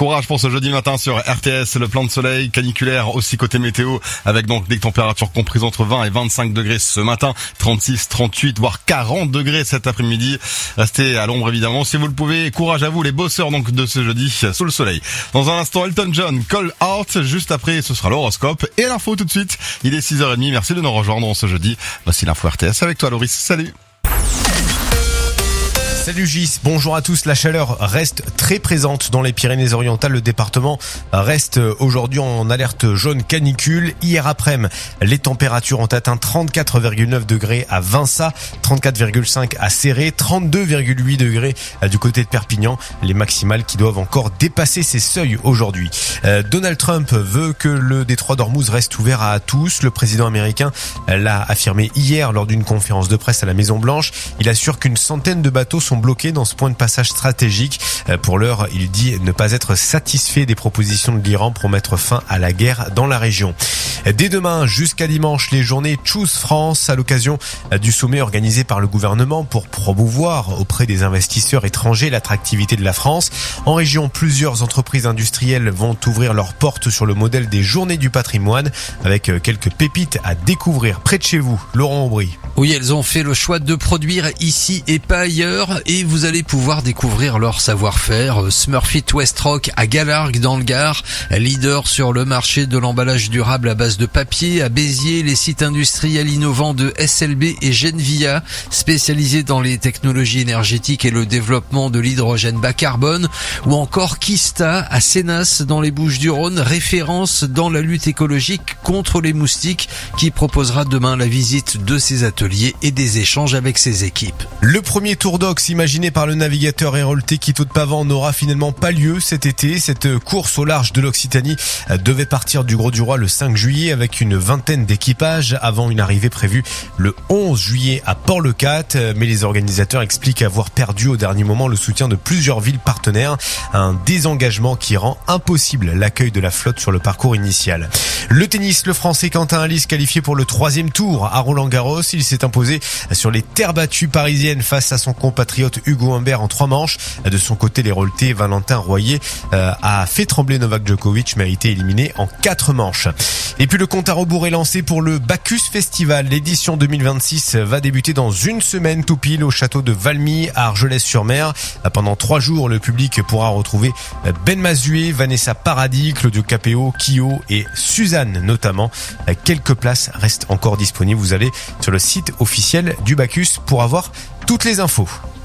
Courage pour ce jeudi matin sur RTS, le plan de soleil caniculaire aussi côté météo, avec donc des températures comprises entre 20 et 25 degrés ce matin, 36, 38, voire 40 degrés cet après-midi. Restez à l'ombre évidemment si vous le pouvez. Courage à vous les bosseurs donc de ce jeudi sous le soleil. Dans un instant, Elton John, Call Out, juste après ce sera l'horoscope et l'info tout de suite. Il est 6h30, merci de nous rejoindre ce jeudi. Voici l'info RTS avec toi Loris, salut. Salut Gis, bonjour à tous. La chaleur reste très présente dans les Pyrénées-Orientales. Le département reste aujourd'hui en alerte jaune canicule. Hier après-midi, les températures ont atteint 34,9 degrés à Vinça, 34,5 à Céré, 32,8 degrés du côté de Perpignan. Les maximales qui doivent encore dépasser ces seuils aujourd'hui. Donald Trump veut que le détroit d'Ormuz reste ouvert à tous. Le président américain l'a affirmé hier lors d'une conférence de presse à la Maison-Blanche. Il assure qu'une centaine de bateaux sont bloqués dans ce point de passage stratégique. Pour l'heure, il dit ne pas être satisfait des propositions de l'Iran pour mettre fin à la guerre dans la région. Dès demain jusqu'à dimanche, les journées Choose France à l'occasion du sommet organisé par le gouvernement pour promouvoir auprès des investisseurs étrangers l'attractivité de la France. En région, plusieurs entreprises industrielles vont ouvrir leurs portes sur le modèle des journées du patrimoine avec quelques pépites à découvrir près de chez vous. Laurent Aubry. Oui, elles ont fait le choix de produire ici et pas ailleurs et vous allez pouvoir découvrir leur savoir-faire. Smurfit Westrock à Galargues dans le Gard, leader sur le marché de l'emballage durable à base de papier. À Béziers, les sites industriels innovants de SLB et Genvia, spécialisés dans les technologies énergétiques et le développement de l'hydrogène bas carbone. Ou encore Kista à Sénas dans les Bouches-du-Rhône, référence dans la lutte écologique contre les moustiques, qui proposera demain la visite de ses ateliers et des échanges avec ses équipes. Le premier Tour d'Ox imaginé par le navigateur héroltais Quito de Pavan n'aura finalement pas lieu cet été. Cette course au large de l'Occitanie devait partir du Grau-du-Roi le 5 juillet avec une vingtaine d'équipages avant une arrivée prévue le 11 juillet à Port-le-Cat. Mais les organisateurs expliquent avoir perdu au dernier moment le soutien de plusieurs villes partenaires. Un désengagement qui rend impossible l'accueil de la flotte sur le parcours initial. Le tennis, le Français Quentin Halys qualifié pour le 3e tour à Roland-Garros. Il s'est imposé sur les terres battues parisiennes face à son compatriote Hugo Humbert en 3 manches. De son côté, l'héroltais Valentin Royer a fait trembler Novak Djokovic, mais a été éliminé en 4 manches. Et puis le compte à rebours est lancé pour le Bacchus Festival. L'édition 2026 va débuter dans une semaine tout pile au château de Valmy à Argelès-sur-Mer. Pendant 3 jours, le public pourra retrouver Ben Mazué, Vanessa Paradis, Claudio Capéo, Kyo et Suzanne notamment. Quelques places restent encore disponibles. Vous allez sur le site officiel du Bacchus pour avoir toutes les infos.